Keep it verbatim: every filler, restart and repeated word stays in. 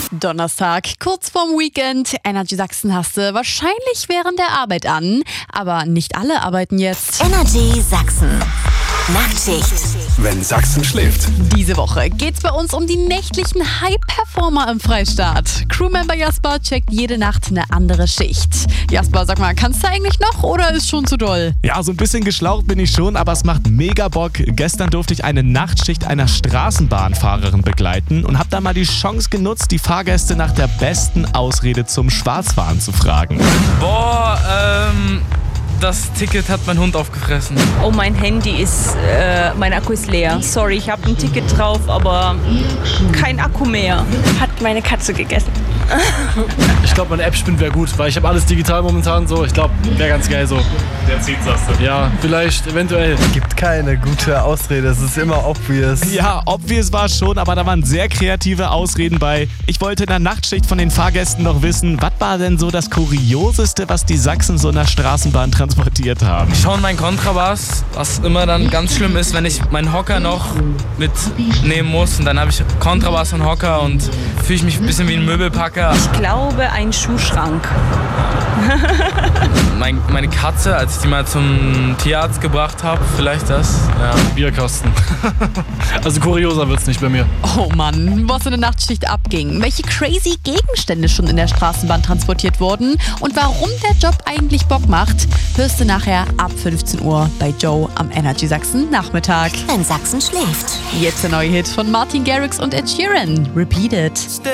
Donnerstag, kurz vorm Weekend. Energy Sachsen hast du wahrscheinlich während der Arbeit an. Aber nicht alle arbeiten jetzt. Energy Sachsen. Nachtschicht. Wenn Sachsen schläft. Diese Woche geht's bei uns um die nächtlichen High-Performer im Freistaat. Crewmember Jasper checkt jede Nacht eine andere Schicht. Jasper, sag mal, kannst du eigentlich noch oder ist schon zu doll? Ja, so ein bisschen geschlaucht bin ich schon, aber es macht mega Bock. Gestern durfte ich eine Nachtschicht einer Straßenbahnfahrerin begleiten und habe da mal die Chance genutzt, die Fahrgäste nach der besten Ausrede zum Schwarzfahren zu fragen. Boah, ähm... das Ticket hat mein Hund aufgefressen. Oh, mein Handy ist, äh, mein Akku ist leer. Sorry, ich habe ein Ticket drauf, aber kein Akku mehr. Hat meine Katze gegessen. Ich glaube, meine App spinnt wäre gut, weil ich habe alles digital momentan so. Ich glaube, wäre ganz geil so. Der zieht, sagst du. Ja, vielleicht, eventuell. Gibt keine gute Ausrede, es ist immer obvious. Ja, obvious war es schon, aber da waren sehr kreative Ausreden bei. Ich wollte in der Nachtschicht von den Fahrgästen noch wissen, was war denn so das Kurioseste, was die Sachsen so in der Straßenbahn transportiert haben? Schon mein Kontrabass, was immer dann ganz schlimm ist, wenn ich meinen Hocker noch mitnehmen muss. Und dann habe ich Kontrabass und Hocker und fühle ich mich ein bisschen wie ein Möbelpacker. Ich glaube, ein Schuhschrank. Mein, meine Katze, als ich die mal zum Tierarzt gebracht habe, vielleicht das. Ja. Bierkasten. Also kurioser wird's nicht bei mir. Oh Mann, was in der Nachtschicht abging. Welche crazy Gegenstände schon in der Straßenbahn transportiert wurden und warum der Job eigentlich Bock macht, hörst du nachher ab fünfzehn Uhr bei Joe am Energy Sachsen Nachmittag. Wenn Sachsen schläft. Jetzt der neue Hit von Martin Garrix und Ed Sheeran. Repeat It.